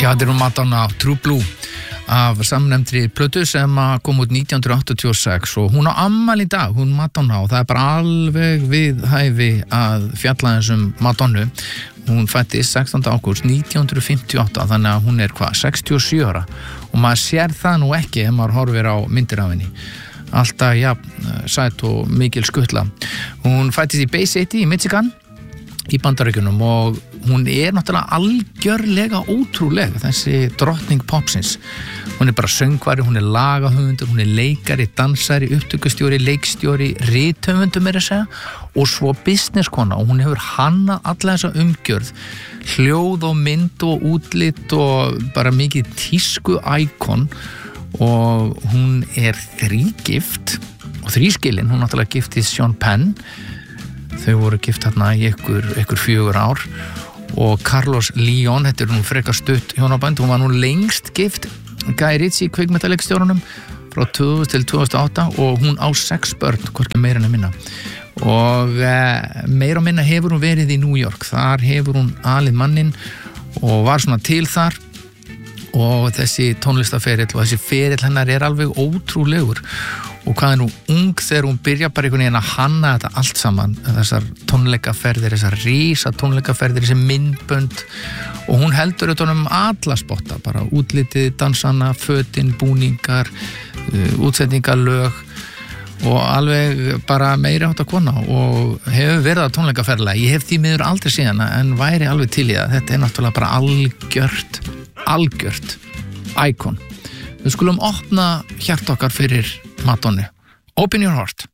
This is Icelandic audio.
Já, þetta Madonna True Blue af samnefndri plötu sem kom út 1986 og hún á afmæli í dag, hún Madonna, og það bara alveg við hæfi að fjalla þessum Madonnu. Hún fættist 16. ágúst 1958, þannig að hún 67 ára og maður sér það nú ekki ef maður horfir á myndir af henni. Alltaf, ja, sæt og mikil skuttla. Hún fættist í Bay City í Michigan í Bandaríkjunum og hún náttúrulega algjörlega ótrúleg, þessi drottning popsins. Hún bara söngvari, hún lagahöfundur, hún leikari, dansari, upptökustjóri, leikstjóri, rithöfundur meira að segja og svo businesskona og hún hefur hannað alla þessa umgjörð, hljóð og mynd og útlit og bara mikið tísku íkon og hún þrígift og þrískilin, hún náttúrulega giftist Sean Penn. Þau voru gift hérna í ykkur 4 ár og Carlos Leon, þetta nú frekar stutt hjónaband, hún var nú lengst gift Guy Ritchie kvikmyndaleikstjórunum frá 2000 til 2008 og hún á 6 börn, hvorki meira en minna og meira og minna hefur hún verið í New York, þar hefur hún alið mannin og var svona til þar og þessi tónlistaferill og þessi ferill hennar alveg ótrúlegur og hvað nú ung þegar hún byrja bara einhvern veginn að hanna þetta allt saman, þessar tónleikaferðir, þessar rísa tónleikaferðir, þessi myndbönd og hún heldur þetta alla spotta, bara útlitið, dansana, fötin, búningar, útsetningalög og alveg bara meiri hátta kona og hefur verið á tónleikaferðilega. Ég hef því miður aldrei síðan en væri alveg til í það. Þetta náttúrulega bara algjört íkon. Við skulum opna hjart okkar fyrir Madonnu. Open your heart.